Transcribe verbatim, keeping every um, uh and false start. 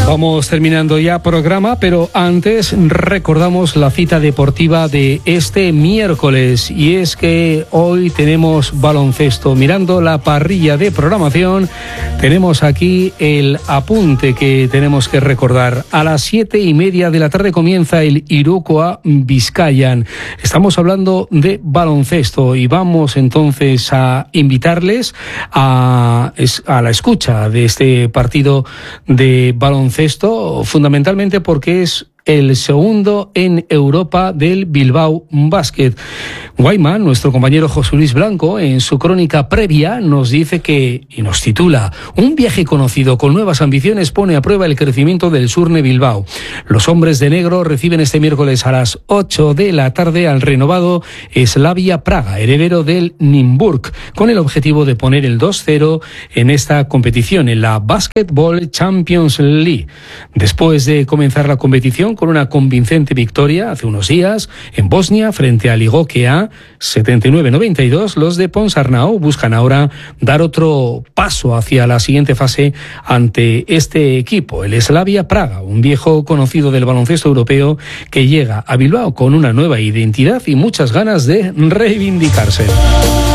Vamos terminando ya programa, pero antes recordamos la cita deportiva de este miércoles, y es que hoy tenemos baloncesto. Mirando la parrilla de programación, tenemos aquí el apunte que tenemos que recordar. A las siete y media de la tarde comienza el Irukoa Bizkaian. Estamos hablando de baloncesto y vamos entonces a invitarles a, a la escucha de este partido de baloncesto, fundamentalmente porque es el segundo en Europa del Bilbao Basket. Guayman, nuestro compañero José Luis Blanco, en su crónica previa nos dice que, y nos titula, un viaje conocido con nuevas ambiciones pone a prueba el crecimiento del Surne Bilbao. Los hombres de negro reciben este miércoles a las ocho de la tarde al renovado Slavia Praga, heredero del Nymburk, con el objetivo de poner el dos cero en esta competición, en la Basketball Champions League. Después de comenzar la competición con una convincente victoria hace unos días en Bosnia frente a Ligokea setenta y nueve noventa y dos, los de Ponsarnau buscan ahora dar otro paso hacia la siguiente fase ante este equipo, el Slavia Praga, un viejo conocido del baloncesto europeo que llega a Bilbao con una nueva identidad y muchas ganas de reivindicarse.